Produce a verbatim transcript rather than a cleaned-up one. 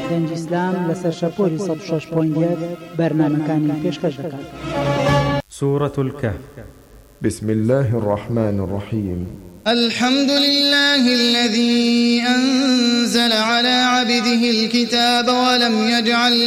دەنج ئیسلام لەسەر شەپۆلی سەد و شەش پۆینت یەک بەرنامەکانی پێشکەش دەکات. سورة الكهف. بسم الله الرحمن الرحيم. الحمد لله الذي أنزل على عبده الكتاب ولم يجعل